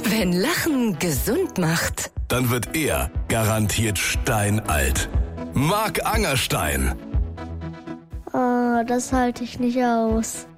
Wenn Lachen gesund macht, dann wird er garantiert steinalt. Marc Angerstein. Oh, das halte ich nicht aus.